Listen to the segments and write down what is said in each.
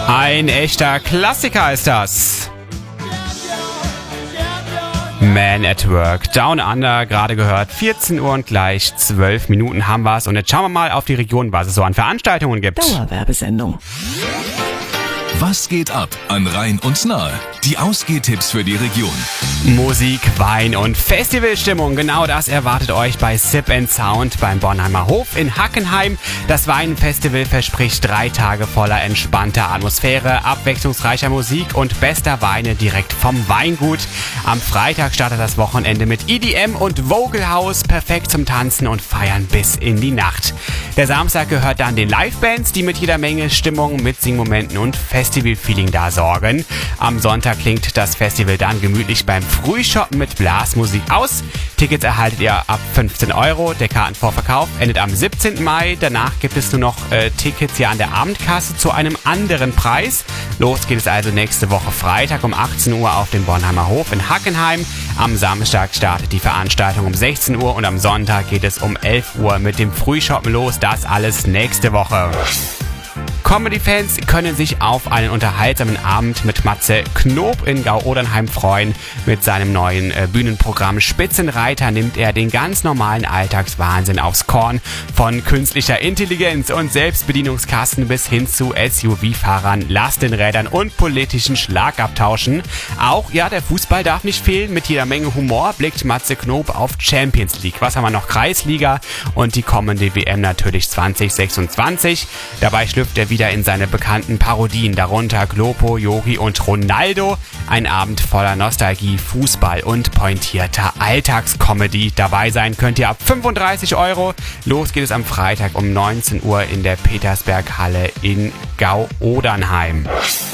Ein echter Klassiker ist das. Man at Work, Down Under, gerade gehört, 14 Uhr und gleich 12 Minuten haben wir es. Und jetzt schauen wir mal auf die Region, was es so an Veranstaltungen gibt. Dauerwerbesendung. Was geht ab an Rhein und Nahe? Die Ausgehtipps für die Region. Musik, Wein und Festivalstimmung, genau das erwartet euch bei Sip & Sound beim Bornheimer Hof in Hackenheim. Das Weinfestival verspricht 3 Tage voller entspannter Atmosphäre, abwechslungsreicher Musik und bester Weine direkt vom Weingut. Am Freitag startet das Wochenende mit EDM und Vocal House, perfekt zum Tanzen und Feiern bis in die Nacht. Der Samstag gehört dann den Livebands, die mit jeder Menge Stimmung, Mitsingmomenten und Festivalfeeling da sorgen. Am Sonntag klingt das Festival dann gemütlich beim Frühshoppen mit Blasmusik aus. Tickets erhaltet ihr ab 15 €. Der Kartenvorverkauf endet am 17. Mai. Danach gibt es nur noch Tickets hier an der Abendkasse zu einem anderen Preis. Los geht es also nächste Woche Freitag um 18 Uhr auf dem Bornheimer Hof in Hackenheim. Am Samstag startet die Veranstaltung um 16 Uhr und am Sonntag geht es um 11 Uhr mit dem Frühshoppen los. Das alles nächste Woche. Comedy-Fans können sich auf einen unterhaltsamen Abend mit Matze Knob in Gau-Odernheim freuen. Mit seinem neuen Bühnenprogramm Spitzenreiter nimmt er den ganz normalen Alltagswahnsinn aufs Korn. Von künstlicher Intelligenz und Selbstbedienungskasten bis hin zu SUV-Fahrern, Lastenrädern und politischen Schlagabtauschen. Auch, der Fußball darf nicht fehlen. Mit jeder Menge Humor blickt Matze Knob auf Champions League. Was haben wir noch? Kreisliga und die kommende WM natürlich 2026. Dabei schlüpft er wieder in seine bekannten Parodien, darunter Glopo, Yogi und Ronaldo. Ein Abend voller Nostalgie, Fußball und pointierter Alltagscomedy. Dabei sein könnt ihr ab 35 €. Los geht es am Freitag um 19 Uhr in der Petersberghalle in Gau-Odernheim.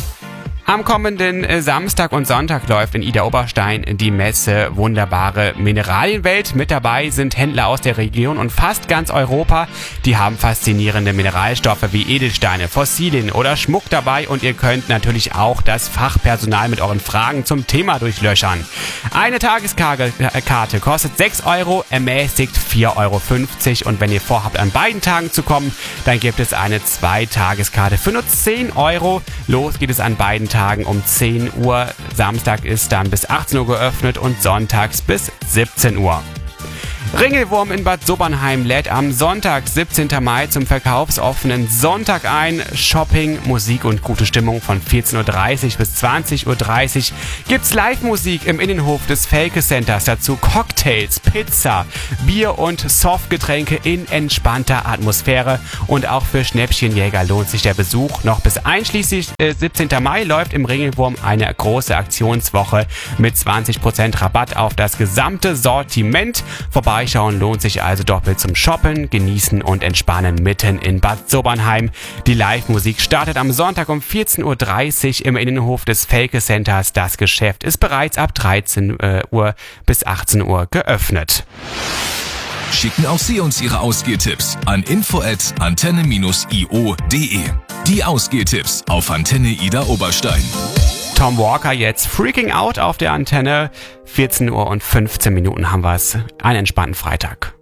Am kommenden Samstag und Sonntag läuft in Idar-Oberstein die Messe Wunderbare Mineralienwelt. Mit dabei sind Händler aus der Region und fast ganz Europa. Die haben faszinierende Mineralstoffe wie Edelsteine, Fossilien oder Schmuck dabei und ihr könnt natürlich auch das Fachpersonal mit euren Fragen zum Thema durchlöchern. Eine Tageskarte kostet 6 €, ermäßigt 4,50 € und wenn ihr vorhabt, an beiden Tagen zu kommen, dann gibt es eine 2-Tageskarte für nur 10 €. Los geht es an beiden Tagen um 10 Uhr. Samstag ist dann bis 18 Uhr geöffnet und sonntags bis 17 Uhr. Ringelwurm in Bad Sobernheim lädt am Sonntag, 17. Mai zum verkaufsoffenen Sonntag ein. Shopping, Musik und gute Stimmung von 14:30 bis 20:30 gibt's Live-Musik im Innenhof des Felke Centers. Dazu Cocktails, Pizza, Bier und Softgetränke in entspannter Atmosphäre. Und auch für Schnäppchenjäger lohnt sich der Besuch. Noch bis einschließlich 17. Mai läuft im Ringelwurm eine große Aktionswoche mit 20% Rabatt auf das gesamte Sortiment. Vorbeischauen lohnt sich also doppelt zum Shoppen, Genießen und Entspannen mitten in Bad Sobernheim. Die Live-Musik startet am Sonntag um 14:30 Uhr im Innenhof des Felke Centers. Das Geschäft ist bereits ab 13 Uhr bis 18 Uhr geöffnet. Schicken auch Sie uns Ihre Ausgehtipps an info@antenne-io.de. Die Ausgehtipps auf Antenne Idar-Oberstein. Tom Walker jetzt Freaking Out auf der Antenne. 14 Uhr und 15 Minuten haben wir es. Einen entspannten Freitag.